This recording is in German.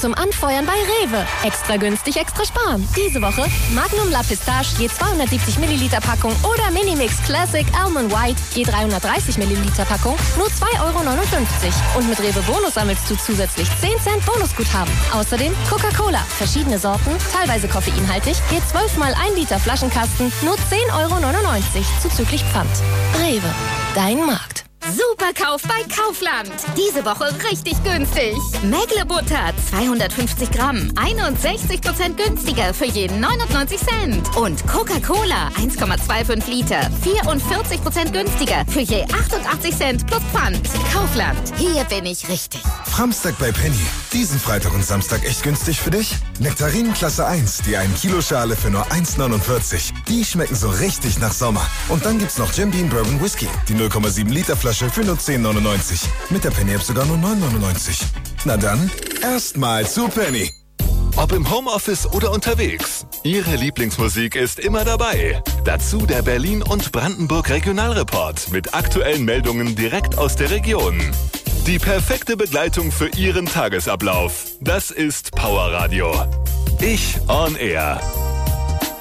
zum Anfeuern bei Rewe. Extra günstig, extra sparen. Diese Woche Magnum La Pistache je 270 Milliliter Packung oder Minimix Classic Almond White je 330 Milliliter Packung nur 2,59 €. Und mit Rewe Bonus sammelst du zusätzlich 10 Cent Bonusguthaben. Außerdem Coca-Cola, verschiedene Sorten, teilweise koffeinhaltig, je 12 mal 1 Liter Flaschenkasten nur 10,99 € zuzüglich Pfand. Rewe, dein Markt. Superkauf bei Kaufland. Diese Woche richtig günstig. Mägle-Butter 250 Gramm, 61% günstiger für jeden 99 Cent. Und Coca-Cola 1,25 Liter, 44% günstiger für je 88 Cent plus Pfand. Kaufland, hier bin ich richtig. Framstag bei Penny. Diesen Freitag und Samstag echt günstig für dich? Nektarinen Klasse 1, die 1 Kilo Schale für nur 1,49. Die schmecken so richtig nach Sommer. Und dann gibt's noch Jim Beam Bourbon Whisky, die 0,7 Liter Flasche für nur 10,99. Mit der Penny-App sogar nur 9,99. Na dann, erstmal zu Penny. Ob im Homeoffice oder unterwegs, Ihre Lieblingsmusik ist immer dabei. Dazu der Berlin- und Brandenburg-Regionalreport mit aktuellen Meldungen direkt aus der Region. Die perfekte Begleitung für Ihren Tagesablauf. Das ist Power Radio. Ich on Air.